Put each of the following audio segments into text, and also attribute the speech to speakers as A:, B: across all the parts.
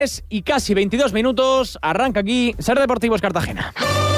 A: Y casi 22 minutos, arranca aquí Ser Deportivos Cartagena.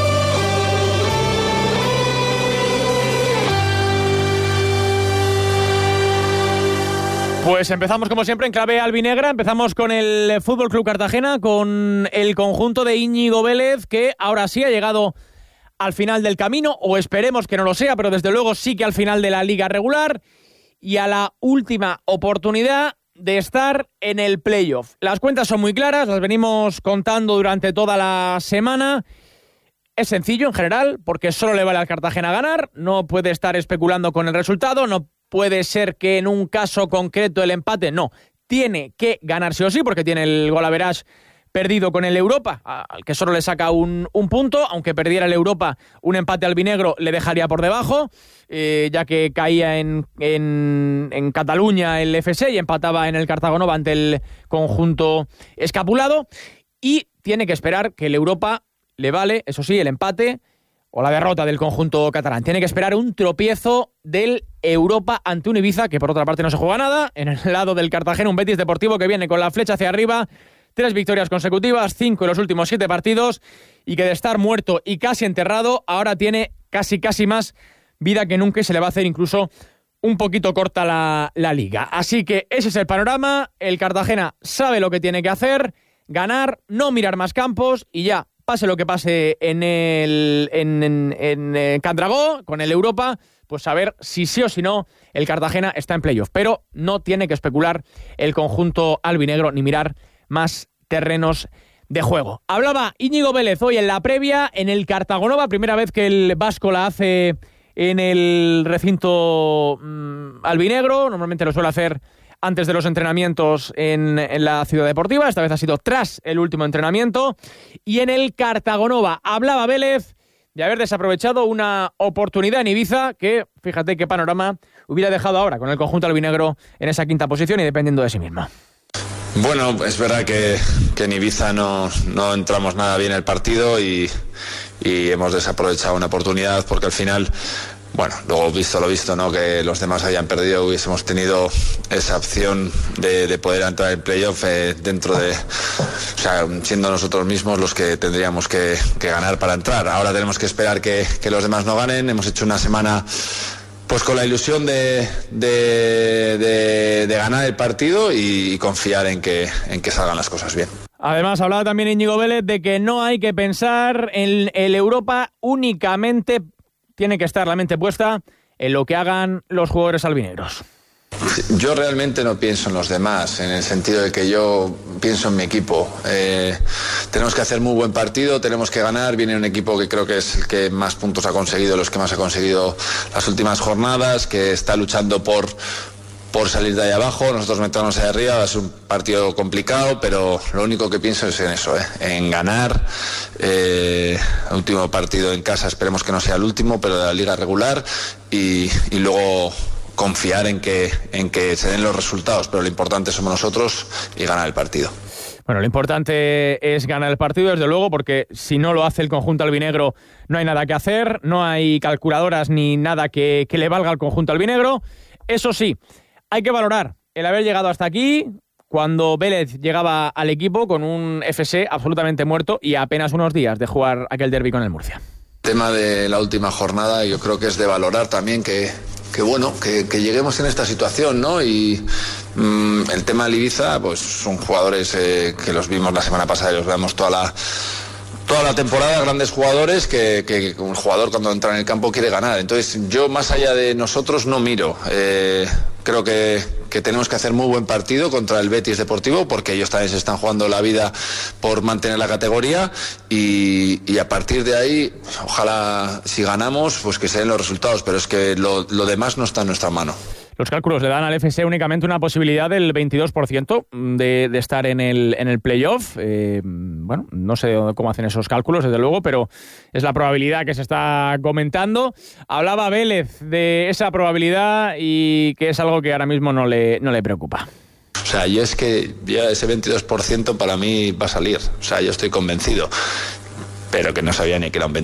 A: Pues empezamos como siempre en clave albinegra, empezamos con el FC Cartagena, con el conjunto de Íñigo Vélez, que ahora sí ha llegado al final del camino, o esperemos que no lo sea, pero desde luego sí que al final de la liga regular y a la última oportunidad de estar en el playoff. Las cuentas son muy claras, las venimos contando durante toda la semana. Es sencillo en general, porque solo le vale al Cartagena ganar, no puede estar especulando con el resultado, no puede ser que en un caso concreto el empate, no, tiene que ganar sí o sí, porque tiene el golaveraje perdido con el Europa, al que solo le saca un punto, aunque perdiera el Europa, un empate albinegro le dejaría por debajo, ya que caía en Cataluña el FC y empataba en el Cartagonova ante el conjunto escapulado, y tiene que esperar que el Europa le vale, eso sí, el empate o la derrota del conjunto catalán. Tiene que esperar un tropiezo del Europa ante un Ibiza, que por otra parte no se juega nada. En el lado del Cartagena, un Betis Deportivo que viene con la flecha hacia arriba, 3 victorias consecutivas, 5 en los últimos 7 partidos, y que de estar muerto y casi enterrado, ahora tiene casi más vida que nunca, y se le va a hacer incluso un poquito corta la liga. Así que ese es el panorama. El Cartagena sabe lo que tiene que hacer, ganar, no mirar más campos, y ya, pase lo que pase en Candragó, con el Europa, pues saber si sí o si no el Cartagena está en playoff. Pero no tiene que especular el conjunto albinegro ni mirar más terrenos de juego. Hablaba Íñigo Vélez hoy en la previa en el Cartagonova, primera vez que el vasco la hace en el recinto albinegro. Normalmente lo suele hacer antes de los entrenamientos en la ciudad deportiva. Esta vez ha sido tras el último entrenamiento. Y en el Cartagonova hablaba Vélez de haber desaprovechado una oportunidad en Ibiza que, fíjate qué panorama hubiera dejado ahora con el conjunto albinegro en esa quinta posición y dependiendo de sí misma.
B: Bueno, es verdad que en Ibiza no entramos nada bien el partido y hemos desaprovechado una oportunidad, porque al final, bueno, luego visto lo visto, ¿no?, que los demás hayan perdido, hubiésemos tenido esa opción de poder entrar en playoff dentro de, o sea, siendo nosotros mismos los que tendríamos que ganar para entrar. Ahora tenemos que esperar que los demás no ganen. Hemos hecho una semana pues con la ilusión de ganar el partido y confiar en que salgan las cosas bien.
A: Además, hablaba también Íñigo Vélez de que no hay que pensar en el Europa únicamente. Tiene que estar la mente puesta en lo que hagan los jugadores albinegros.
B: Yo realmente no pienso en los demás, en el sentido de que yo pienso en mi equipo. Tenemos que hacer muy buen partido, tenemos que ganar. Viene un equipo que creo que es el que más puntos ha conseguido, los que más ha conseguido las últimas jornadas, que está luchando por salir de ahí abajo. Nosotros meternos ahí arriba. Va a ser un partido complicado, pero lo único que pienso es en eso, en ganar. Último partido en casa, esperemos que no sea el último, pero de la liga regular, y luego confiar en que se den los resultados, pero lo importante somos nosotros y ganar el partido.
A: Bueno, lo importante es ganar el partido, desde luego, porque si no lo hace el conjunto albinegro no hay nada que hacer, no hay calculadoras ni nada que le valga al conjunto albinegro. Eso sí, hay que valorar el haber llegado hasta aquí, cuando Vélez llegaba al equipo con un FC absolutamente muerto y a apenas unos días de jugar aquel derbi con el Murcia.
B: El tema de la última jornada yo creo que es de valorar también que lleguemos en esta situación, ¿no? Y el tema del Ibiza, pues son jugadores que los vimos la semana pasada y los vemos toda la temporada, grandes jugadores que un jugador cuando entra en el campo quiere ganar. Entonces yo, más allá de nosotros, no miro. Creo que tenemos que hacer muy buen partido contra el Betis Deportivo, porque ellos también se están jugando la vida por mantener la categoría, y a partir de ahí, ojalá, si ganamos, pues que se den los resultados, pero es que lo demás no está en nuestra mano.
A: Los cálculos le dan al FC únicamente una posibilidad del 22% de estar en el playoff. Bueno, no sé cómo hacen esos cálculos, desde luego, pero es la probabilidad que se está comentando. Hablaba Vélez de esa probabilidad y que es algo que ahora mismo no le preocupa.
B: O sea, yo es que ya ese 22% para mí va a salir. O sea, yo estoy convencido. Pero que no sabía ni que era un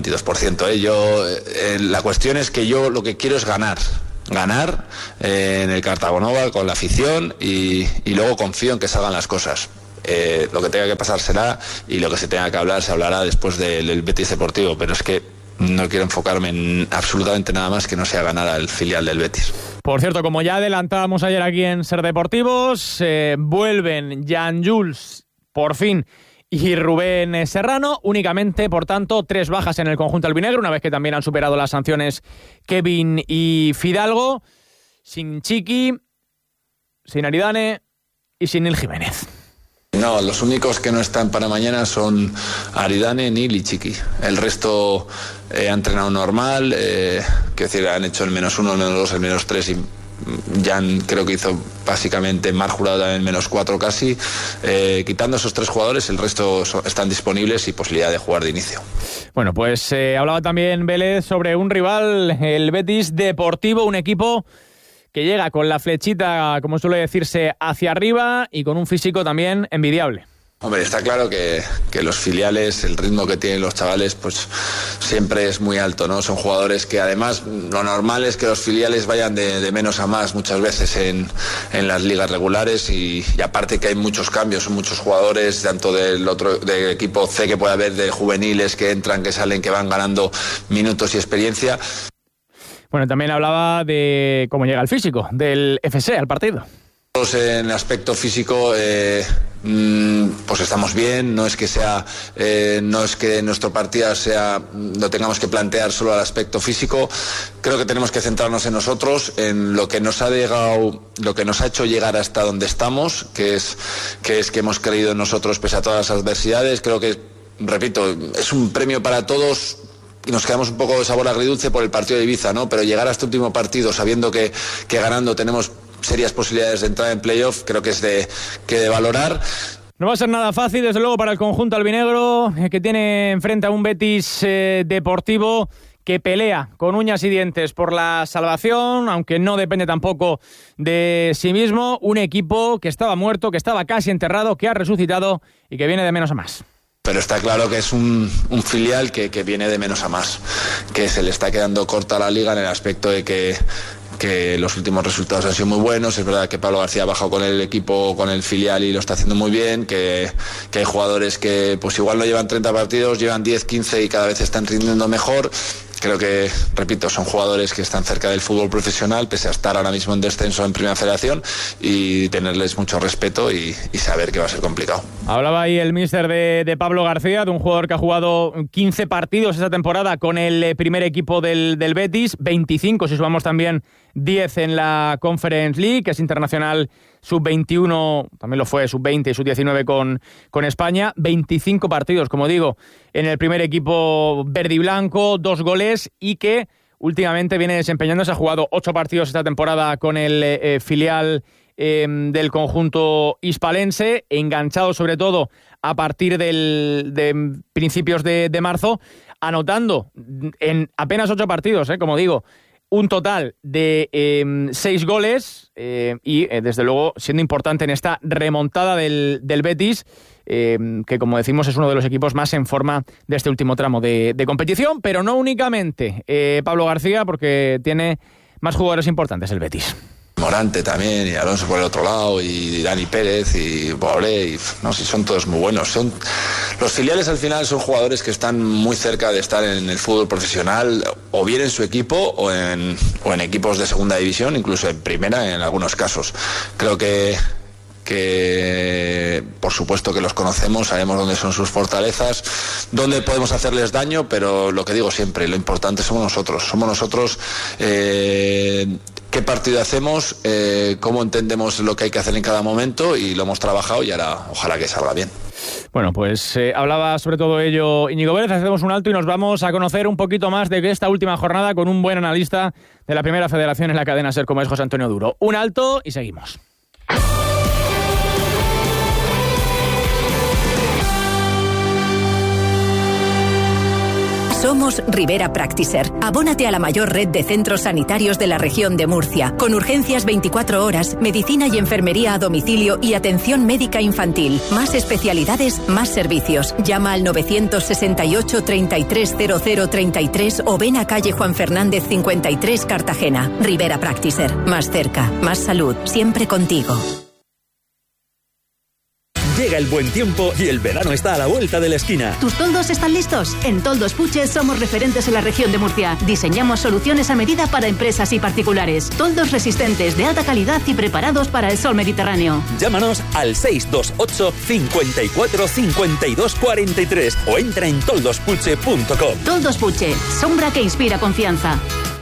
B: 22%. La cuestión es que yo lo que quiero es ganar en el Cartagonova con la afición, y luego confío en que salgan las cosas. lo que tenga que pasar será, y lo que se tenga que hablar se hablará después del Betis Deportivo, pero es que no quiero enfocarme en absolutamente nada más que no sea ganar al filial del Betis.
A: Por cierto, como ya adelantábamos ayer aquí en Ser Deportivos, vuelven Jan Jules, por fin, y Rubén Serrano. Únicamente, por tanto, 3 bajas en el conjunto albinegro, una vez que también han superado las sanciones Kevin y Fidalgo. Sin Chiqui, sin Aridane y sin Nil Jiménez.
B: No, los únicos que no están para mañana son Aridane, Nil y Chiqui. El resto ha entrenado normal, quiero decir, han hecho el -1, el -2, el -3 y Jan creo que hizo básicamente, Marc Jurado también -4 casi. Quitando esos 3 jugadores, el resto están disponibles y posibilidad de jugar de inicio.
A: Bueno, pues hablaba también Vélez sobre un rival, el Betis Deportivo, un equipo que llega con la flechita, como suele decirse, hacia arriba y con un físico también envidiable.
B: Hombre, está claro que los filiales, el ritmo que tienen los chavales, pues siempre es muy alto, ¿no? Son jugadores que además lo normal es que los filiales vayan de menos a más muchas veces en las ligas regulares y aparte que hay muchos cambios, son muchos jugadores, tanto del equipo C que puede haber, de juveniles que entran, que salen, que van ganando minutos y experiencia.
A: Bueno, también hablaba de cómo llega el físico del FC al partido.
B: En el aspecto físico pues estamos bien, no es que nuestro partido lo tengamos que plantear solo al aspecto físico. Creo que tenemos que centrarnos en nosotros, en lo que nos ha hecho llegar hasta donde estamos, que es que hemos creído en nosotros pese a todas las adversidades. Creo que, repito, es un premio para todos. Y nos quedamos un poco de sabor agridulce por el partido de Ibiza, ¿no? Pero llegar a este último partido sabiendo que ganando tenemos serias posibilidades de entrar en playoff, creo que es de valorar.
A: No va a ser nada fácil, desde luego, para el conjunto albinegro, que tiene enfrente a un Betis Deportivo que pelea con uñas y dientes por la salvación, aunque no depende tampoco de sí mismo. Un equipo que estaba muerto, que estaba casi enterrado, que ha resucitado y que viene de menos a más.
B: Pero está claro que es un filial que viene de menos a más, que se le está quedando corta la liga en el aspecto de que los últimos resultados han sido muy buenos. Es verdad que Pablo García ha bajado con el equipo, con el filial y lo está haciendo muy bien, que hay jugadores que pues igual no llevan 30 partidos, llevan 10, 15 y cada vez están rindiendo mejor. Creo que, repito, son jugadores que están cerca del fútbol profesional, pese a estar ahora mismo en descenso en Primera Federación, y tenerles mucho respeto y saber que va a ser complicado.
A: Hablaba ahí el míster de Pablo García, de un jugador que ha jugado 15 partidos esta temporada con el primer equipo del Betis, 25 si sumamos también 10 en la Conference League, que es internacional sub-21, también lo fue sub-20 y sub-19 con España. 25 partidos, como digo, en el primer equipo verde y blanco, 2 goles, y que últimamente viene desempeñándose. Ha jugado 8 partidos esta temporada con el filial del conjunto hispalense, enganchado sobre todo a partir de principios de marzo, anotando en apenas 8 partidos, como digo, un total de 6 goles y, desde luego, siendo importante en esta remontada del Betis, que, como decimos, es uno de los equipos más en forma de este último tramo de competición, pero no únicamente Pablo García, porque tiene más jugadores importantes el Betis.
B: Morante también, y Alonso por el otro lado, y Dani Pérez, y Boabré, y no sé, son todos muy buenos. Los filiales al final son jugadores que están muy cerca de estar en el fútbol profesional, o bien en su equipo o en equipos de segunda división, incluso en primera en algunos casos. Creo que por supuesto que los conocemos, sabemos dónde son sus fortalezas, dónde podemos hacerles daño, pero lo que digo siempre, lo importante somos nosotros, qué partido hacemos, cómo entendemos lo que hay que hacer en cada momento, y lo hemos trabajado y ahora ojalá que salga bien.
A: Bueno, pues hablaba sobre todo ello Íñigo Vélez. Hacemos un alto y nos vamos a conocer un poquito más de esta última jornada con un buen analista de la Primera Federación en la cadena SER, como es José Antonio Duro. Un alto y seguimos.
C: Somos Rivera Practiser. Abónate a la mayor red de centros sanitarios de la región de Murcia, con urgencias 24 horas, medicina y enfermería a domicilio y atención médica infantil. Más especialidades, más servicios. Llama al 968 330033 o ven a calle Juan Fernández 53, Cartagena. Rivera Practiser. Más cerca, más salud, siempre contigo.
D: Llega el buen tiempo y el verano está a la vuelta de la esquina.
E: ¿Tus toldos están listos? En Toldos Puche somos referentes en la región de Murcia. Diseñamos soluciones a medida para empresas y particulares. Toldos resistentes, de alta calidad y preparados para el sol mediterráneo.
D: Llámanos al 628 54 52 43 o entra en toldospuche.com.
E: Toldos Puche, sombra que inspira confianza.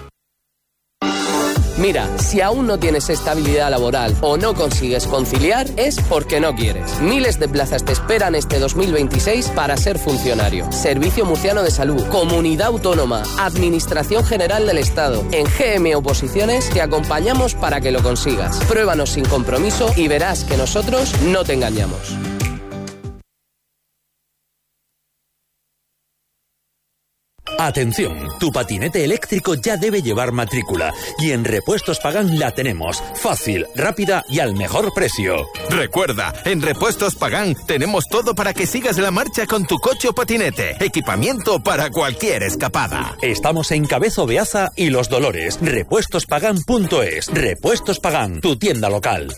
F: Mira, si aún no tienes estabilidad laboral o no consigues conciliar, es porque no quieres. Miles de plazas te esperan este 2026 para ser funcionario. Servicio Murciano de Salud, Comunidad Autónoma, Administración General del Estado. En GM Oposiciones te acompañamos para que lo consigas. Pruébanos sin compromiso y verás que nosotros no te engañamos.
D: Atención, tu patinete eléctrico ya debe llevar matrícula y en Repuestos Pagán la tenemos, fácil, rápida y al mejor precio.
G: Recuerda, en Repuestos Pagán tenemos todo para que sigas la marcha con tu coche o patinete, equipamiento para cualquier escapada.
D: Estamos en Cabezo Beaza y Los Dolores, repuestospagan.es. Repuestos Pagán, tu tienda local.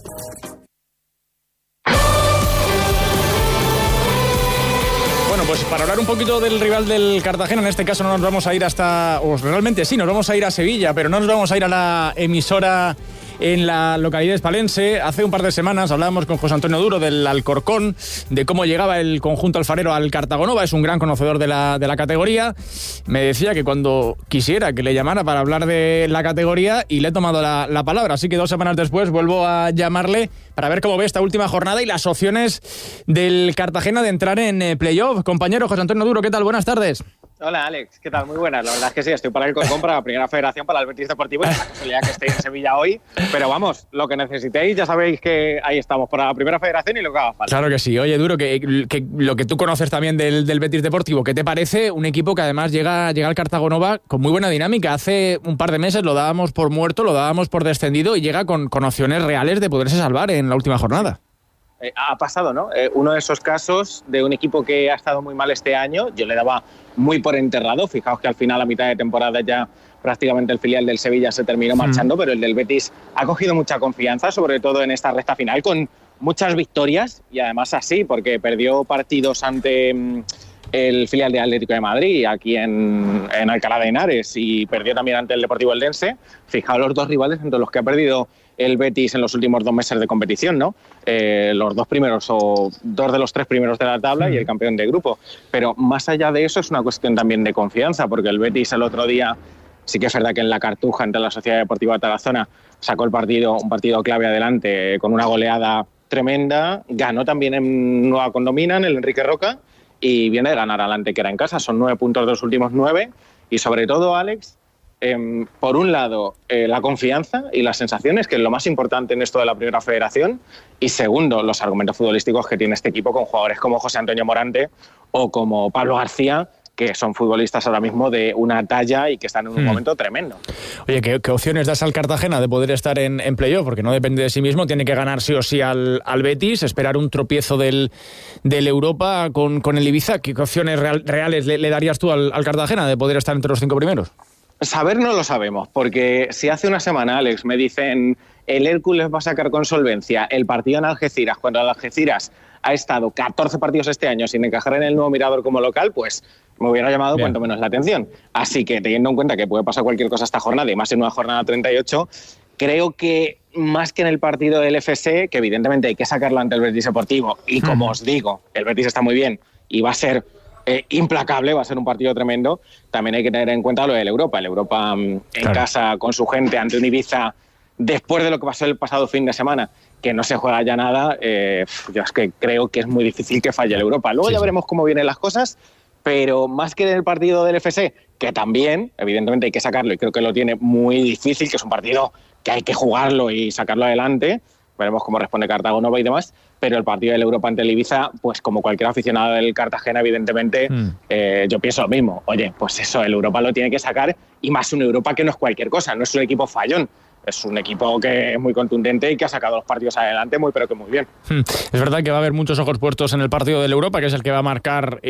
A: Bueno, pues para hablar un poquito del rival del Cartagena, en este caso no nos vamos a ir hasta... O realmente sí, nos vamos a ir a Sevilla, pero no nos vamos a ir a la emisora en la localidad hispalense. Hace un par de semanas hablábamos con José Antonio Duro del Alcorcón, de cómo llegaba el conjunto alfarero al Cartagonova. Es un gran conocedor de la categoría. Me decía que cuando quisiera que le llamara para hablar de la categoría, y le he tomado la palabra. Así que 2 semanas después vuelvo a llamarle para ver cómo ve esta última jornada y las opciones del Cartagena de entrar en playoff. Compañero José Antonio Duro, ¿qué tal? Buenas tardes.
H: Hola Alex, ¿qué tal? Muy buenas. La verdad es que sí, estoy para el Alcorcón, para la primera federación, para el Betis Deportivo, y la casualidad que estoy en Sevilla hoy. Pero vamos, lo que necesitéis, ya sabéis que ahí estamos, para la primera federación y lo que haga falta.
A: Claro que sí. Oye, Duro, que lo que tú conoces también del Betis Deportivo, ¿qué te parece un equipo que además llega al Cartagonova con muy buena dinámica? Hace un par de meses lo dábamos por muerto, lo dábamos por descendido y llega con opciones reales de poderse salvar en la última jornada.
H: Ha pasado, ¿no? Uno de esos casos de un equipo que ha estado muy mal este año, yo le daba muy por enterrado. Fijaos que al final, a mitad de temporada, ya prácticamente el filial del Sevilla se terminó marchando, pero el del Betis ha cogido mucha confianza, sobre todo en esta recta final, con muchas victorias, y además así, porque perdió partidos ante el filial de Atlético de Madrid, aquí en Alcalá de Henares, y perdió también ante el Deportivo Eldense. Fijaos los 2 rivales entre los que ha perdido el Betis en los últimos 2 meses de competición, ¿no? Los 2 primeros o 2 de los 3 primeros de la tabla y el campeón de grupo. Pero más allá de eso es una cuestión también de confianza, porque el Betis el otro día, sí que es verdad que en la Cartuja ante la Sociedad Deportiva Tarazona sacó un partido clave adelante con una goleada tremenda, ganó también en Nueva Condomina, en el Enrique Roca, y viene de ganar al Antequera en casa. Son 9 puntos de los últimos 9, y sobre todo, Alex, por un lado, la confianza y las sensaciones, que es lo más importante en esto de la primera federación, y segundo, los argumentos futbolísticos que tiene este equipo con jugadores como José Antonio Morante o como Pablo García, que son futbolistas ahora mismo de una talla y que están en un momento tremendo.
A: Oye, ¿qué opciones das al Cartagena de poder estar en playoff? Porque no depende de sí mismo, tiene que ganar sí o sí al Betis, esperar un tropiezo del Europa con el Ibiza. ¿Qué opciones reales le darías tú al Cartagena de poder estar entre los 5 primeros?
H: Saber no lo sabemos, porque si hace una semana, Alex, me dicen el Hércules va a sacar con solvencia el partido en Algeciras, cuando el Algeciras ha estado 14 partidos este año sin encajar en el Nuevo Mirador como local, pues me hubiera llamado cuanto menos la atención. Así que, teniendo en cuenta que puede pasar cualquier cosa esta jornada, y más en una jornada 38, creo que más que en el partido del FC, que evidentemente hay que sacarlo ante el Betis Deportivo, y como os digo, el Betis está muy bien y va a ser implacable, va a ser un partido tremendo, también hay que tener en cuenta lo del Europa. El Europa en casa con su gente ante un Ibiza, después de lo que pasó el pasado fin de semana, que no se juega ya nada, yo es que creo que es muy difícil que falle el Europa. Luego ya veremos cómo vienen las cosas, pero más que en el partido del FC, que también, evidentemente hay que sacarlo y creo que lo tiene muy difícil, que es un partido que hay que jugarlo y sacarlo adelante, veremos cómo responde Cartagonova y demás, pero el partido del Europa ante el Ibiza, pues como cualquier aficionado del Cartagena, evidentemente, yo pienso lo mismo. Oye, pues eso, el Europa lo tiene que sacar, y más un Europa que no es cualquier cosa, no es un equipo fallón. es un equipo que es muy contundente y que ha sacado los partidos adelante pero que muy bien.
A: Es verdad que va a haber muchos ojos puestos en el partido del Europa, que es el que va a marcar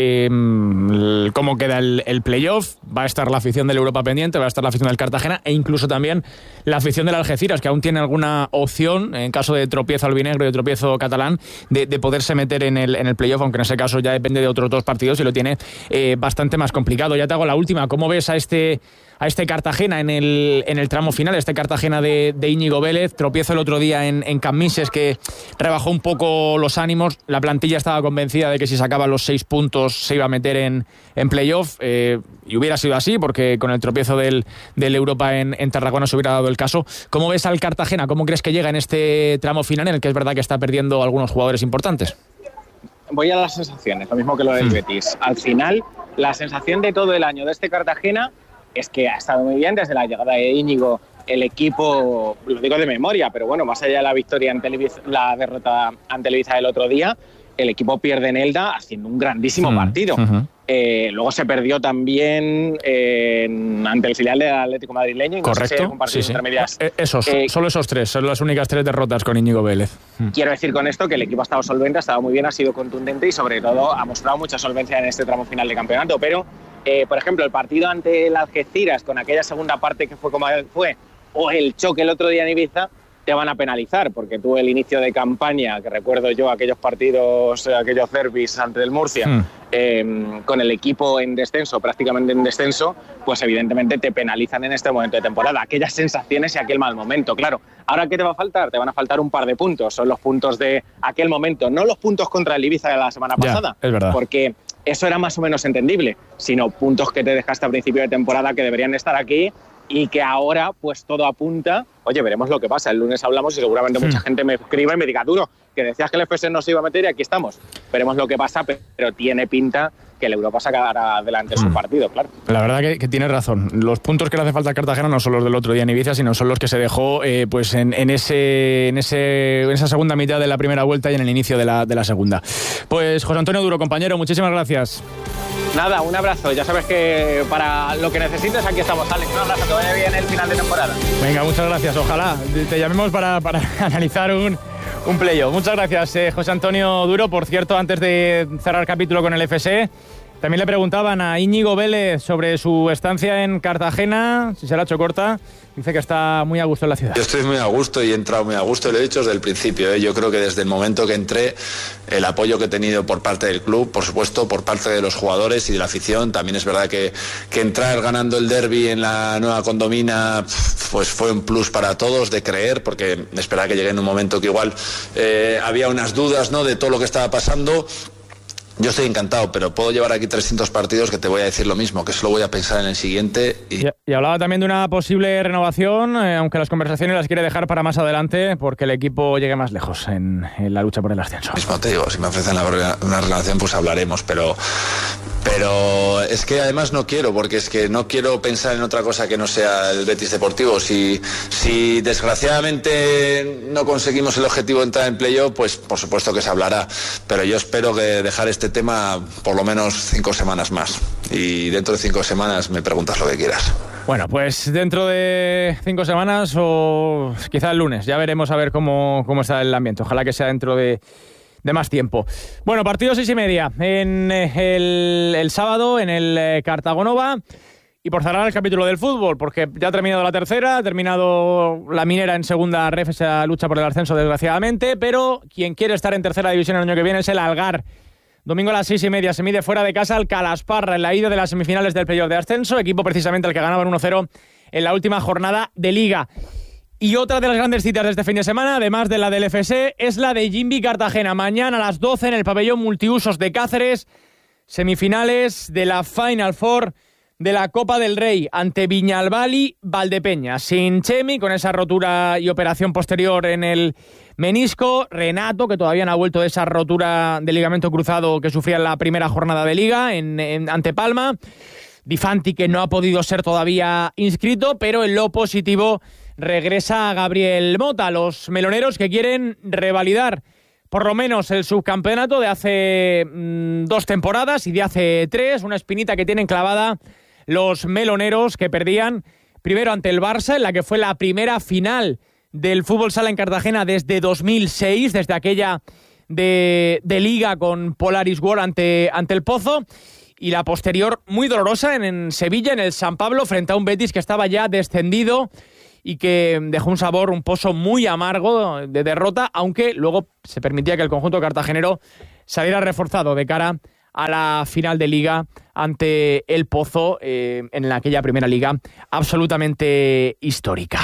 A: cómo queda el playoff. Va a estar la afición del Europa pendiente, va a estar la afición del Cartagena e incluso también la afición del Algeciras, que aún tiene alguna opción, en caso de tropiezo albinegro y de tropiezo catalán, de poderse meter en el playoff, aunque en ese caso ya depende de otros 2 partidos y lo tiene bastante más complicado. Ya te hago la última. ¿Cómo ves a este Cartagena en el tramo final, este Cartagena de Íñigo Vélez? Tropiezo el otro día en Cammises, que rebajó un poco los ánimos. La plantilla estaba convencida de que si sacaba los 6 puntos se iba a meter en playoff, y hubiera sido así, porque con el tropiezo del Europa en Tarragona se hubiera dado el caso. ¿Cómo ves al Cartagena? ¿Cómo crees que llega en este tramo final, en el que es verdad que está perdiendo algunos jugadores importantes?
H: Voy a las sensaciones, lo mismo que lo del Betis. Al final, la sensación de todo el año de este Cartagena es que ha estado muy bien desde la llegada de Íñigo. El equipo, lo digo de memoria, pero bueno, más allá de la victoria la derrota ante el Ibiza del otro día, el equipo pierde en Elda haciendo un grandísimo partido. Luego se perdió también ante el filial del Atlético madrileño.
A: Correcto,
H: no sé si
A: sí.
H: intermedias.
A: Solo esos 3, son las únicas 3 derrotas con Íñigo Vélez.
H: Quiero decir con esto que el equipo ha estado solvente, ha estado muy bien, ha sido contundente y sobre todo ha mostrado mucha solvencia en este tramo final de campeonato, pero por ejemplo, el partido ante el Algeciras, con aquella segunda parte que fue como fue, o el choque el otro día en Ibiza, te van a penalizar, porque tú el inicio de campaña, que recuerdo yo aquellos partidos, aquellos derbis ante el Murcia, con el equipo en descenso, prácticamente en descenso, pues evidentemente te penalizan en este momento de temporada. Aquellas sensaciones y aquel mal momento, claro. ¿Ahora qué te va a faltar? Te van a faltar un par de puntos, son los puntos de aquel momento, no los puntos contra el Ibiza de la semana pasada,
A: es verdad.
H: Porque eso era más o menos entendible, sino puntos que te dejaste a principio de temporada que deberían estar aquí y que ahora pues todo apunta. Oye, veremos lo que pasa. El lunes hablamos y seguramente mucha gente me escriba y me diga, Duro, que decías que el FS no se iba a meter y aquí estamos. Veremos lo que pasa, pero tiene pinta que el Europa sacará adelante su partido, claro. La
A: verdad que tienes razón. Los puntos que le hace falta al Cartagena no son los del otro día en Ibiza, sino son los que se dejó pues en esa segunda mitad de la primera vuelta y en el inicio de la segunda. Pues José Antonio Duro, compañero, muchísimas gracias.
H: Nada, un abrazo. Ya sabes que para lo que necesites aquí estamos, Alex. Un abrazo, que vaya bien el final de temporada.
A: Venga, muchas gracias. Ojalá te llamemos para analizar un playoff. Muchas gracias, José Antonio Duro. Por cierto, antes de cerrar capítulo con el FS, también le preguntaban a Íñigo Vélez sobre su estancia en Cartagena, si se la ha hecho corta. Dice que está muy a gusto en la ciudad.
B: Yo estoy muy a gusto y he entrado muy a gusto, y lo he dicho desde el principio. Yo creo que desde el momento que entré, el apoyo que he tenido por parte del club, por supuesto, por parte de los jugadores y de la afición. También es verdad que entrar ganando el derbi en la nueva Condomina pues fue un plus para todos, de creer, porque esperaba que llegue en un momento que igual había unas dudas, ¿no?, de todo lo que estaba pasando. Yo estoy encantado, pero puedo llevar aquí 300 partidos que te voy a decir lo mismo, que solo voy a pensar en el siguiente.
A: Y hablaba también de una posible renovación, aunque las conversaciones las quiere dejar para más adelante, porque el equipo llegue más lejos en la lucha por el ascenso.
B: Mismo te digo, si me ofrecen una renovación, pues hablaremos, pero es que además no quiero, porque es que no quiero pensar en otra cosa que no sea el Betis Deportivo. Si desgraciadamente no conseguimos el objetivo de entrar en playoff, pues por supuesto que se hablará, pero yo espero que dejar este tema por lo menos 5 semanas más, y dentro de 5 semanas me preguntas lo que quieras.
A: Bueno, pues dentro de 5 semanas o quizá el lunes, ya veremos a ver cómo está el ambiente. Ojalá que sea dentro de más tiempo. Bueno, partido 6:30 en el sábado en el Cartagonova. Y por cerrar el capítulo del fútbol, porque ya ha terminado la tercera, ha terminado la Minera en segunda ref, esa lucha por el ascenso desgraciadamente, pero quien quiere estar en tercera división el año que viene es el Algar. Domingo a las 6:30 se mide fuera de casa al Calasparra en la ida de las semifinales del playoff de ascenso, equipo precisamente al que ganaban 1-0 en la última jornada de Liga. Y otra de las grandes citas de este fin de semana, además de la del FC, es la de Jimby Cartagena. Mañana a las 12 en el pabellón multiusos de Cáceres, semifinales de la Final Four de la Copa del Rey ante Viñalbali Valdepeña. Sin Chemi, con esa rotura y operación posterior en el menisco. Renato, que todavía no ha vuelto de esa rotura de ligamento cruzado que sufría en la primera jornada de Liga ante Palma. Di Fanti, que no ha podido ser todavía inscrito, pero en lo positivo regresa Gabriel Mota. Los meloneros que quieren revalidar por lo menos el subcampeonato de hace 2 temporadas y de hace 3, una espinita que tienen clavada los meloneros, que perdían primero ante el Barça, en la que fue la primera final del fútbol sala en Cartagena desde 2006, desde aquella de Liga con Polaris World ante el Pozo, y la posterior muy dolorosa en Sevilla, en el San Pablo, frente a un Betis que estaba ya descendido y que dejó un pozo muy amargo de derrota, aunque luego se permitía que el conjunto cartagenero saliera reforzado de cara a la final de Liga ante el Pozo, en aquella primera Liga absolutamente histórica.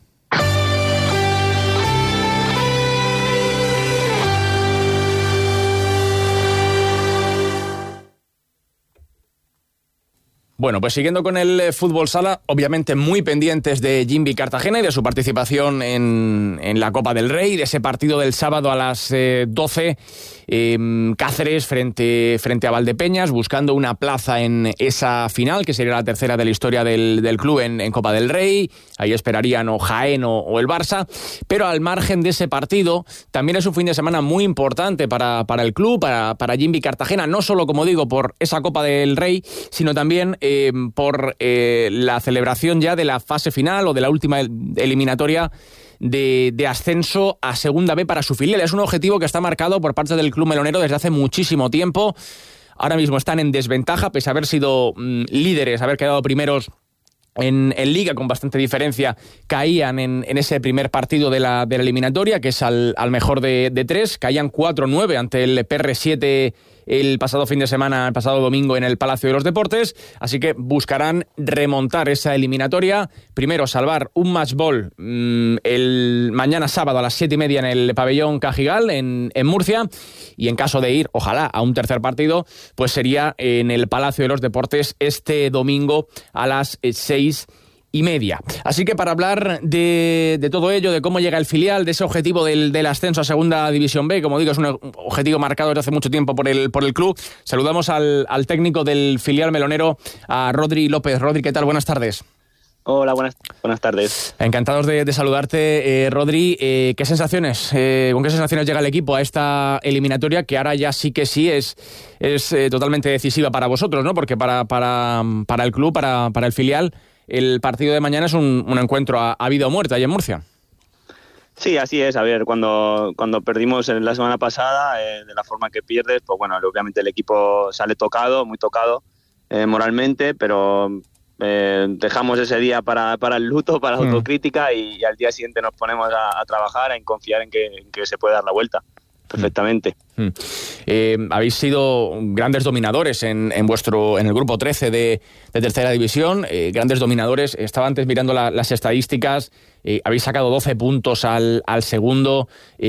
A: Bueno, pues siguiendo con el fútbol sala, obviamente muy pendientes de Jimby Cartagena y de su participación en la Copa del Rey, de ese partido del sábado a las 12, Cáceres frente a Valdepeñas, buscando una plaza en esa final, que sería la tercera de la historia del club en Copa del Rey. Ahí esperarían o Jaén o el Barça, pero al margen de ese partido, también es un fin de semana muy importante para el club, para Jimby Cartagena, no solo, como digo, por esa Copa del Rey, sino también por la celebración ya de la fase final o de la última eliminatoria de ascenso a Segunda B para su filial. Es un objetivo que está marcado por parte del club melonero desde hace muchísimo tiempo. Ahora mismo están en desventaja, pese a haber sido líderes, haber quedado primeros en Liga con bastante diferencia. Caían en ese primer partido de la eliminatoria, que es al mejor de tres. Caían 4-9 ante el PR7 el pasado fin de semana, el pasado domingo, en el Palacio de los Deportes. Así que buscarán remontar esa eliminatoria. Primero, salvar un match ball el mañana sábado a las 7:30 en el pabellón Cajigal, en Murcia. Y en caso de ir, ojalá, a un tercer partido, pues sería en el Palacio de los Deportes este domingo a las 6:30. Así que para hablar de todo ello, de cómo llega el filial, de ese objetivo del ascenso a Segunda División B, como digo, es un objetivo marcado desde hace mucho tiempo por el club, saludamos al técnico del filial melonero, a Rodri López. Rodri, ¿qué tal? Buenas tardes.
I: Hola, buenas tardes.
A: Encantados de saludarte, Rodri. ¿Qué sensaciones, con qué sensaciones llega el equipo a esta eliminatoria, que ahora ya sí es totalmente decisiva para vosotros, ¿no? Porque para el club, para el filial, el partido de mañana es un encuentro a vida o muerte ahí en Murcia.
I: Sí, así es. A ver, cuando perdimos la semana pasada, de la forma que pierdes, pues bueno, obviamente el equipo sale muy tocado moralmente, pero dejamos ese día para el luto, para la autocrítica, y al día siguiente nos ponemos a trabajar, en confiar en que se puede dar la vuelta perfectamente.
A: Habéis sido grandes dominadores en el grupo 13 de tercera división, grandes dominadores. Estaba antes mirando las estadísticas. Habéis sacado 12 puntos al segundo,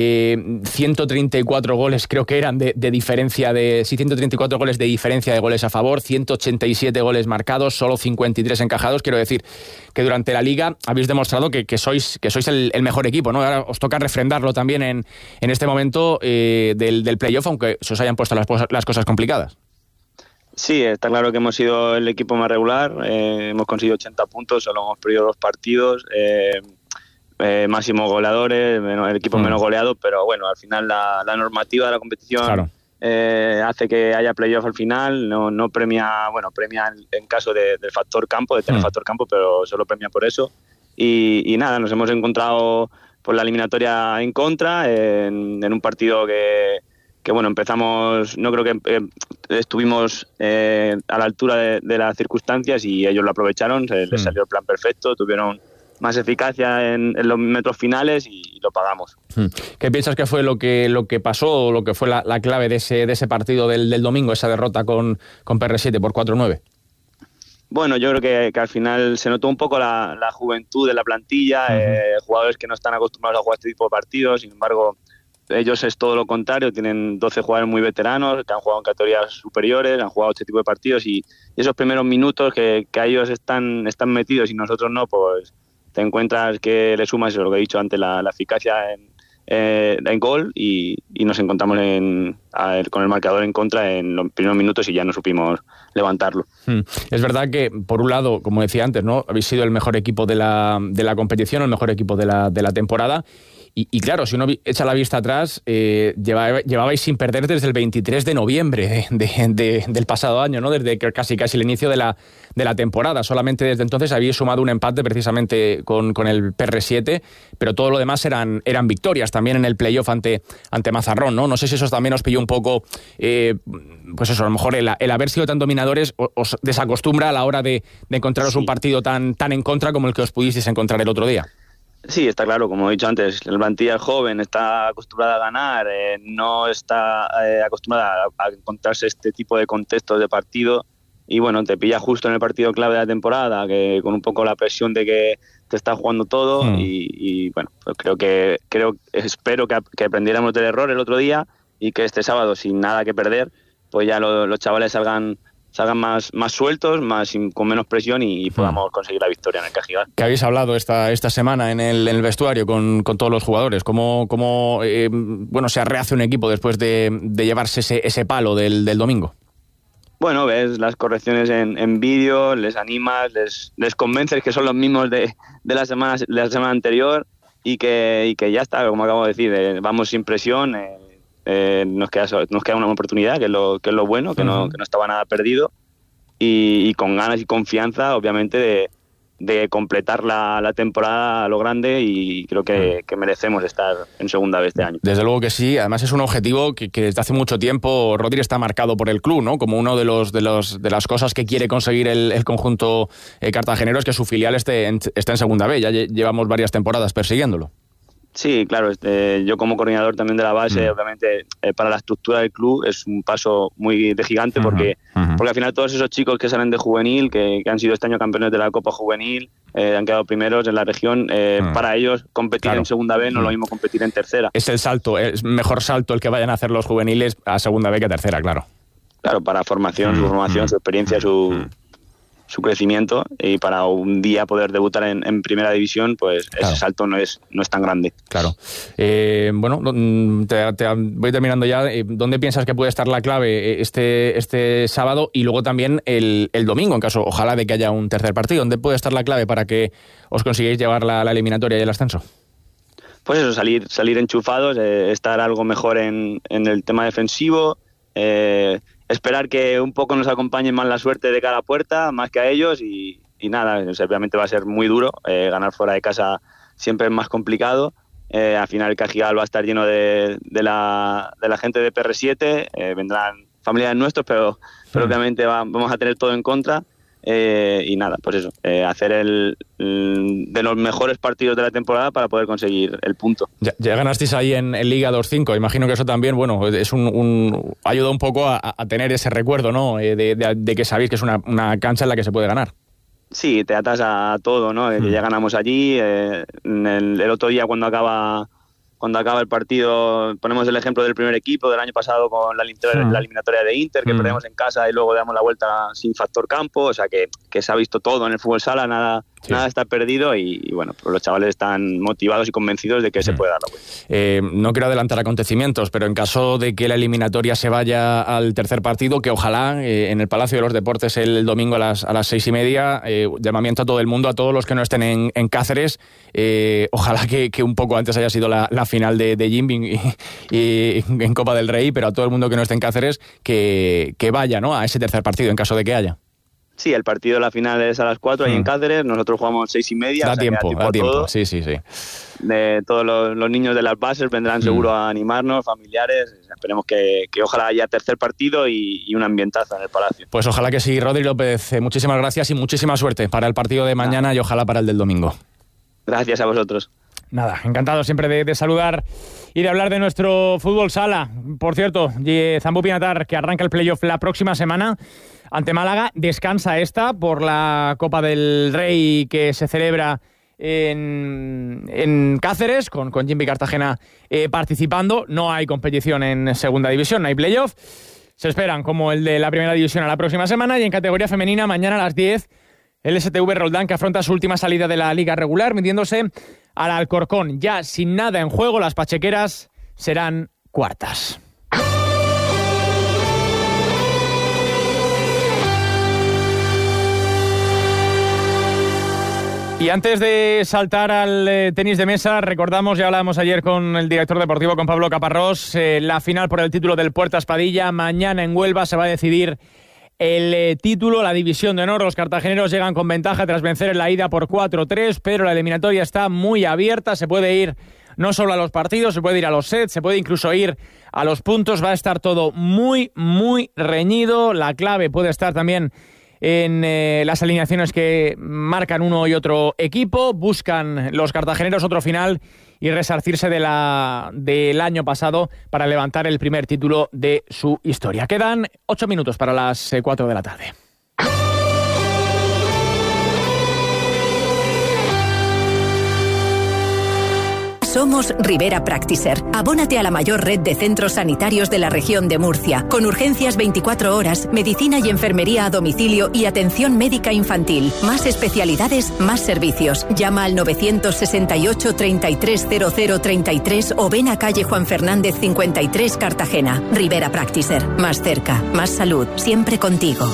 A: 134 goles creo que eran de diferencia 134 goles de diferencia de goles a favor, 187 goles marcados, solo 53 encajados. Quiero decir que durante la Liga habéis demostrado que sois el mejor equipo, ¿no? Ahora os toca refrendarlo también en este momento del playoff, aunque se os hayan puesto las cosas complicadas.
I: Sí, está claro que hemos sido el equipo más regular, hemos conseguido 80 puntos, solo hemos perdido 2 partidos, máximos goleadores, el equipo menos goleado, pero bueno, al final la normativa de la competición, claro, hace que haya playoff al final, no premia, premia en caso del factor campo, de tener factor campo, pero solo premia por eso. Y nada, nos hemos encontrado por la eliminatoria en contra, en un partido que bueno, empezamos, no creo que estuvimos a la altura de las circunstancias, y ellos lo aprovecharon, les salió el plan perfecto, tuvieron más eficacia en los metros finales y lo pagamos.
A: ¿Qué piensas que fue lo que pasó, o lo que fue la clave de ese partido del domingo, esa derrota con PR7 por 4-9?
I: Bueno, yo creo que al final se notó un poco la juventud de la plantilla, jugadores que no están acostumbrados a jugar este tipo de partidos. Sin embargo, ellos es todo lo contrario, tienen 12 jugadores muy veteranos que han jugado en categorías superiores, han jugado este tipo de partidos, y esos primeros minutos que a ellos están metidos y nosotros no, pues te encuentras que le sumas, lo que he dicho antes, la eficacia en gol, y nos encontramos con el marcador en contra en los primeros minutos, y ya no supimos levantarlo.
A: Es verdad que, por un lado, como decía antes, ¿no?, habéis sido el mejor equipo de la competición, el mejor equipo de la temporada, Y claro, si uno echa la vista atrás, llevabais sin perder desde el 23 de noviembre del pasado año, ¿no? Desde casi el inicio de la temporada. Solamente desde entonces habéis sumado un empate precisamente con el PR7, pero todo lo demás eran victorias también en el playoff ante Mazarrón, ¿no? No sé si eso también os pilló un poco, pues eso, a lo mejor el haber sido tan dominadores os desacostumbra a la hora de encontraros un partido tan en contra como el que os pudisteis encontrar el otro día.
I: Sí, está claro, como he dicho antes, la plantilla es joven, está acostumbrada a ganar, no está acostumbrada a encontrarse este tipo de contextos de partido y bueno, te pilla justo en el partido clave de la temporada, que con un poco la presión de que te está jugando todo y bueno, pues espero que aprendiéramos del error el otro día y que este sábado, sin nada que perder, pues ya los chavales salgan más sueltos, con menos presión y podamos conseguir la victoria en el Cajigal.
A: ¿Qué habéis hablado esta semana en el vestuario con todos los jugadores? ¿Cómo se rehace un equipo después de llevarse ese palo del domingo?
I: Bueno, ves las correcciones en vídeo, les animas, les convences que son los mismos de la semana anterior y que ya está, como acabo de decir, vamos sin presión. Nos queda una oportunidad, que es lo bueno, que no estaba nada perdido y con ganas y confianza, obviamente, de completar la temporada a lo grande y creo que merecemos estar en segunda vez este año.
A: Desde luego que sí, además es un objetivo que desde hace mucho tiempo Rodri está marcado por el club, ¿no? Como uno de las cosas que quiere conseguir el conjunto cartagenero es que su filial esté en segunda vez, ya llevamos varias temporadas persiguiéndolo.
I: Sí, claro, yo como coordinador también de la base, obviamente para la estructura del club es un paso muy gigante porque al final todos esos chicos que salen de juvenil, que han sido este año campeones de la Copa Juvenil, han quedado primeros en la región, para ellos competir en segunda B no es lo mismo competir en tercera.
A: Es el salto, es mejor salto el que vayan a hacer los juveniles a segunda B que a tercera, claro.
I: Claro, para formación, su formación, su experiencia, su crecimiento y para un día poder debutar en primera división, pues claro, ese salto no es tan grande.
A: Claro. Voy terminando ya. ¿Dónde piensas que puede estar la clave este sábado y luego también el domingo, en caso, ojalá, de que haya un tercer partido? ¿Dónde puede estar la clave para que os consigáis llevar la eliminatoria y el ascenso?
I: Pues eso, salir enchufados, estar algo mejor en el tema defensivo, esperar que un poco nos acompañe más la suerte de cada puerta, más que a ellos y nada, obviamente va a ser muy duro, ganar fuera de casa siempre es más complicado, al final el Cajigal va a estar lleno de la gente de PR7, vendrán familiares nuestros, pero obviamente vamos a tener todo en contra. Y nada, pues eso, hacer de los mejores partidos de la temporada para poder conseguir el punto.
A: Ya ganasteis ahí en Liga 2-5, imagino que eso también, bueno, es ayuda un poco a tener ese recuerdo, ¿no? De que sabéis que es una cancha en la que se puede ganar.
I: Sí, te atas a todo, ¿no? Que ya ganamos allí, el otro día cuando acaba el partido, ponemos el ejemplo del primer equipo del año pasado con la eliminatoria de Inter, que perdemos en casa y luego damos la vuelta sin factor campo, o sea que se ha visto todo en el fútbol sala, nada está perdido y bueno, pues los chavales están motivados y convencidos de que se puede dar la vuelta.
A: No quiero adelantar acontecimientos, pero en caso de que la eliminatoria se vaya al tercer partido, que ojalá en el Palacio de los Deportes el domingo a las 6:30, llamamiento a todo el mundo, a todos los que no estén en Cáceres, ojalá que un poco antes haya sido la final de Jimby y en Copa del Rey, pero a todo el mundo que no esté en Cáceres que vaya, ¿no?, a ese tercer partido en caso de que haya.
I: Sí, el partido de la final es a las 4 ahí en Cáceres, nosotros jugamos 6:30.
A: Da tiempo, sí.
I: De todos los niños de las bases vendrán seguro a animarnos, familiares, esperemos que ojalá haya tercer partido y un ambientazo en el Palacio.
A: Pues ojalá que sí, Rodri López, muchísimas gracias y muchísima suerte para el partido de mañana y ojalá para el del domingo.
I: Gracias a vosotros.
A: Nada, encantado siempre de saludar y de hablar de nuestro fútbol sala. Por cierto, Zambú Pinatar, que arranca el playoff la próxima semana ante Málaga, descansa esta por la Copa del Rey que se celebra en Cáceres, con Jimby Cartagena participando. No hay competición en segunda división, no hay playoff. Se esperan como el de la primera división a la próxima semana y en categoría femenina mañana a las 10 el STV Roldán, que afronta su última salida de la liga regular, midiéndose al Alcorcón. Ya sin nada en juego, las pachequeras serán cuartas. Y antes de saltar al tenis de mesa, recordamos, ya hablábamos ayer con el director deportivo, con Pablo Caparrós, la final por el título del Puertas Padilla. Mañana en Huelva se va a decidir el título, la división de honor. Los cartageneros llegan con ventaja tras vencer en la ida por 4-3, pero la eliminatoria está muy abierta. Se puede ir no solo a los partidos, se puede ir a los sets, se puede incluso ir a los puntos. Va a estar todo muy, muy reñido. La clave puede estar también en las alineaciones que marcan uno y otro equipo. Buscan los cartageneros otro final y resarcirse del año pasado para levantar el primer título de su historia. Quedan 8 minutos para las 4 de la tarde.
C: Somos Rivera Practicer. Abónate a la mayor red de centros sanitarios de la región de Murcia, con urgencias 24 horas, medicina y enfermería a domicilio y atención médica infantil. Más especialidades, más servicios. Llama al 968 330033 o ven a calle Juan Fernández 53, Cartagena. Rivera Practicer. Más cerca, más salud, siempre contigo.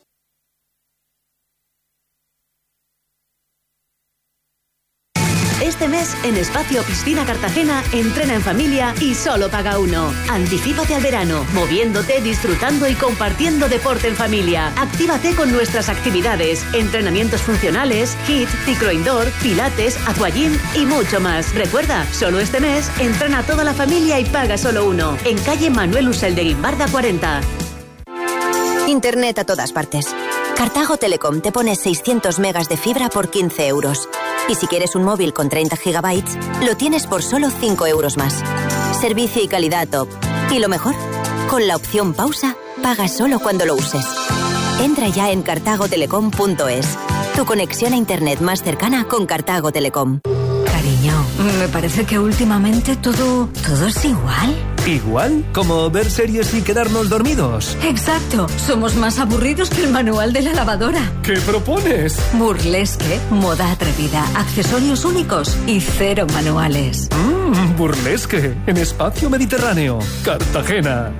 E: Este mes, en Espacio Piscina Cartagena, entrena en familia y solo paga uno. Anticípate al verano, moviéndote, disfrutando y compartiendo deporte en familia. Actívate con nuestras actividades, entrenamientos funcionales, HIIT, cicloindoor, pilates, aquagym y mucho más. Recuerda, solo este mes, entrena toda la familia y paga solo uno. En calle Manuel Usel de Guimbarda 40.
J: Internet a todas partes. Cartago Telecom te pone 600 megas de fibra por 15 euros. Y si quieres un móvil con 30 gigabytes, lo tienes por solo 5 euros más. Servicio y calidad top. Y lo mejor, con la opción pausa, pagas solo cuando lo uses. Entra ya en cartagotelecom.es. Tu conexión a internet más cercana con Cartago Telecom.
K: Cariño, me parece que últimamente todo es igual.
L: ¿Igual? ¿Como ver series y quedarnos dormidos?
K: Exacto. Somos más aburridos que el manual de la lavadora.
L: ¿Qué propones?
K: Burlesque, moda atrevida, accesorios únicos y 0 manuales.
L: Burlesque, en Espacio Mediterráneo, Cartagena.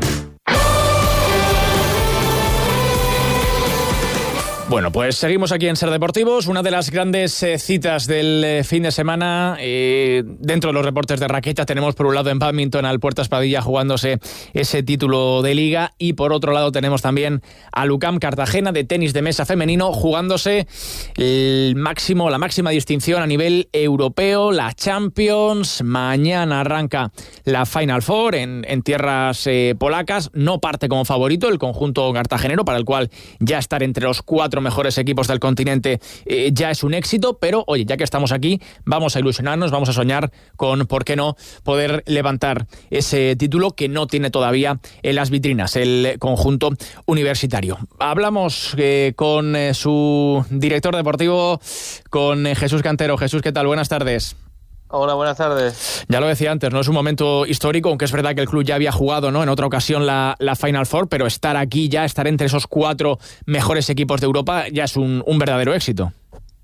A: Bueno, pues seguimos aquí en Ser Deportivos. Una de las grandes citas del fin de semana, dentro de los reportes de raqueta, tenemos por un lado en bádminton al Puertas Padilla jugándose ese título de liga, y por otro lado tenemos también al UCAM Cartagena de tenis de mesa femenino jugándose la máxima distinción a nivel europeo, la Champions. Mañana arranca la Final Four en tierras polacas. No parte como favorito el conjunto cartagenero, para el cual ya estar entre los 4 mejores equipos del continente ya es un éxito, pero oye, ya que estamos aquí, vamos a ilusionarnos, vamos a soñar con, ¿por qué no?, poder levantar ese título que no tiene todavía en las vitrinas el conjunto universitario. Hablamos con su director deportivo, con Jesús Cantero. Jesús, ¿qué tal? Buenas tardes.
M: Hola, buenas tardes.
A: Ya lo decía antes, no es un momento histórico, aunque es verdad que el club ya había jugado, ¿no?, en otra ocasión la Final Four, pero estar aquí ya, estar entre esos 4 mejores equipos de Europa, ya es un verdadero éxito.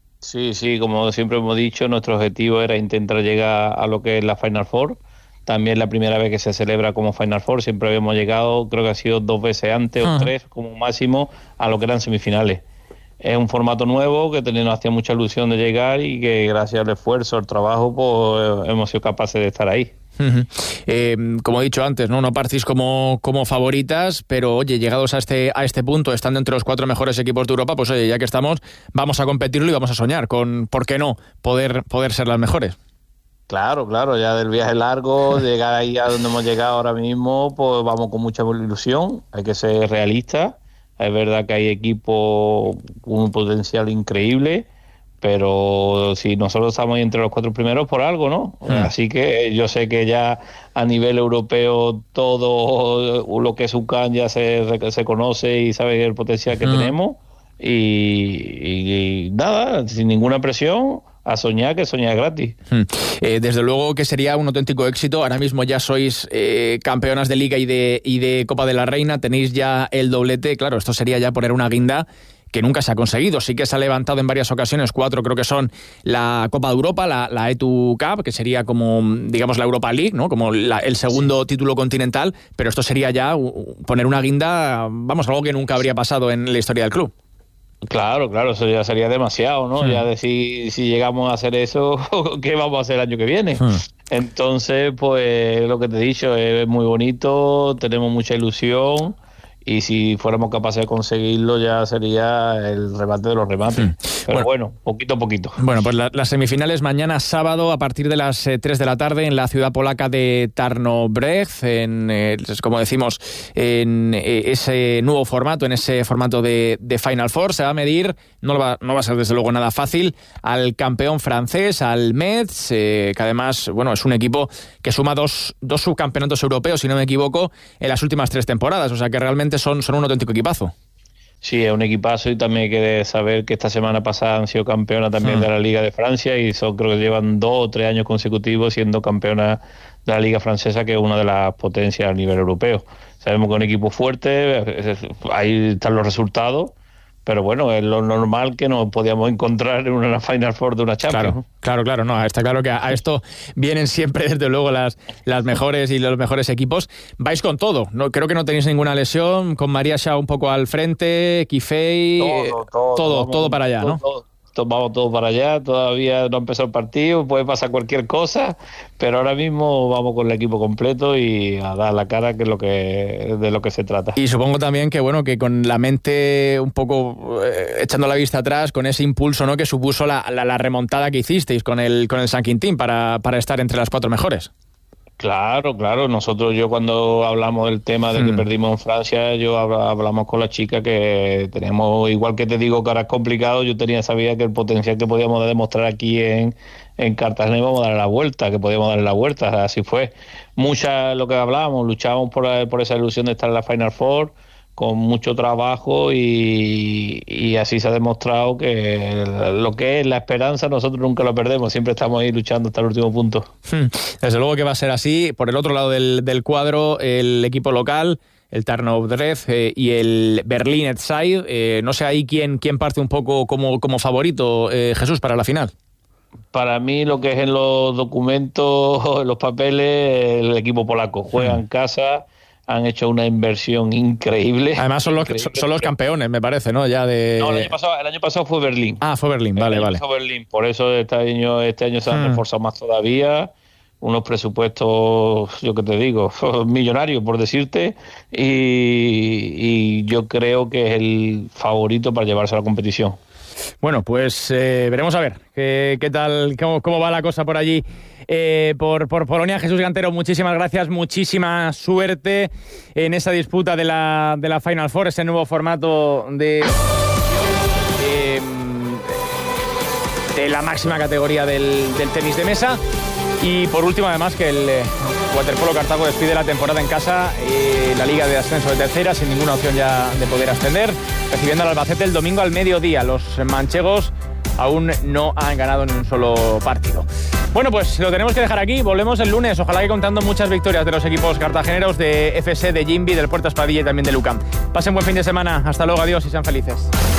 M: Sí, como siempre hemos dicho, nuestro objetivo era intentar llegar a lo que es la Final Four. También la primera vez que se celebra como Final Four, siempre habíamos llegado, creo que ha sido 2 veces antes o 3 como máximo, a lo que eran semifinales. Es un formato nuevo que nos hacía mucha ilusión de llegar y que gracias al esfuerzo, al trabajo, pues hemos sido capaces de estar ahí.
A: Como he dicho antes, no partís como favoritas, pero oye, llegados a este punto, estando entre los 4 mejores equipos de Europa, pues oye, ya que estamos, vamos a competirlo y vamos a soñar con, ¿por qué no?, poder ser las mejores.
M: Claro, ya del viaje largo, llegar ahí a donde hemos llegado ahora mismo, pues vamos con mucha ilusión. Hay que ser realistas. Es verdad que hay equipos con un potencial increíble, pero si nosotros estamos entre los 4 primeros, por algo, ¿no? Así que yo sé que ya a nivel europeo todo lo que es UCAM ya se conoce y sabe el potencial que tenemos. Y nada, sin ninguna presión, a soñar, que soñar gratis.
A: Desde luego que sería un auténtico éxito. Ahora mismo ya sois campeonas de Liga y de Copa de la Reina, tenéis ya el doblete. Claro, esto sería ya poner una guinda que nunca se ha conseguido. Sí que se ha levantado en varias ocasiones, 4 creo que son, la Copa de Europa, la ETU Cup, que sería como, digamos, la Europa League, ¿no?, como el segundo título continental, pero esto sería ya poner una guinda, vamos, algo que nunca habría pasado en la historia del club.
M: Claro, eso ya sería demasiado, ¿no? Ya decir, si llegamos a hacer eso, ¿qué vamos a hacer el año que viene? Entonces, pues lo que te he dicho, es muy bonito, tenemos mucha ilusión y si fuéramos capaces de conseguirlo ya sería el remate de los remates. Pero bueno, poquito a poquito.
A: Bueno, pues las semifinales mañana sábado a partir de las 3 de la tarde en la ciudad polaca de Tarnobrzeg, como decimos, en ese nuevo formato, en ese formato de Final Four. Se va a medir, no va a ser desde luego nada fácil, al campeón francés, al Metz, que además, bueno, es un equipo que suma dos subcampeonatos europeos, si no me equivoco, en las últimas 3 temporadas, o sea que realmente son un auténtico equipazo.
M: Sí, es un equipazo y también hay que saber que esta semana pasada han sido campeonas también de la Liga de Francia y creo que llevan 2 o 3 años consecutivos siendo campeonas de la Liga Francesa, que es una de las potencias a nivel europeo. Sabemos que es un equipo fuerte, ahí están los resultados, pero bueno, es lo normal que nos podíamos encontrar en una Final Four de una Champions.
A: Claro, no, está claro que a esto vienen siempre, desde luego, las mejores y los mejores equipos. Vais con todo, no, creo que no tenéis ninguna lesión, con María Shaw un poco al frente, Kifei, todo para allá, ¿no?
M: Vamos todos para allá, todavía no empezó el partido, puede pasar cualquier cosa, pero ahora mismo vamos con el equipo completo y a dar la cara, que es de lo que se trata.
A: Y supongo también que bueno, que con la mente un poco echando la vista atrás, con ese impulso, ¿no?, que supuso la remontada que hicisteis con el San Quintín para estar entre las 4 mejores.
M: Claro, yo cuando hablamos del tema de que perdimos en Francia, hablamos con la chica que tenemos, igual que te digo que ahora es complicado, yo sabía que el potencial que podíamos demostrar aquí en Cartagena íbamos a darle la vuelta, así fue. Lo que hablábamos, luchábamos por esa ilusión de estar en la Final Four, con mucho trabajo y así se ha demostrado que lo que es la esperanza nosotros nunca lo perdemos, siempre estamos ahí luchando hasta el último punto.
A: Desde luego que va a ser así. Por el otro lado del cuadro, el equipo local, el Tarnobrzeg y el Berlin Etzai, no sé ahí quién parte un poco como favorito, Jesús, para la final.
M: Para mí, lo que es en los documentos, en los papeles, el equipo polaco juega en casa. Han hecho una inversión increíble.
A: Además son los campeones, me parece, ¿no? Ya de...
M: No, el año pasado fue Berlín.
A: Fue Berlín, vale.
M: Fue Berlín. Por eso este año se han reforzado más todavía. Unos presupuestos, yo que te digo, millonarios, por decirte. Y yo creo que es el favorito para llevarse a la competición.
A: Bueno, pues veremos a ver qué tal, cómo va la cosa por allí, por Polonia. Jesús Gantero, muchísimas gracias, muchísima suerte en esa disputa de la Final Four, ese nuevo formato de la máxima categoría del tenis de mesa. Y por último, además, que el Waterpolo Cartago despide la temporada en casa, la Liga de Ascenso de Tercera, sin ninguna opción ya de poder ascender, recibiendo al Albacete el domingo al mediodía. Los manchegos aún no han ganado en un solo partido. Bueno, pues lo tenemos que dejar aquí. Volvemos el lunes, ojalá que contando muchas victorias de los equipos cartageneros, de FC, de Jimby, del Puerto Espadilla y también de Lucam. Pasen buen fin de semana. Hasta luego, adiós y sean felices.